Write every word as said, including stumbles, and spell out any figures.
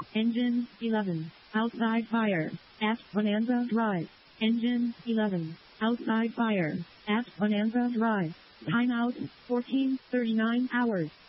Engine eleven. Outside fire. At Bonanza Drive. Engine eleven. Outside fire. At Bonanza Drive. Timeout fourteen thirty-nine hours.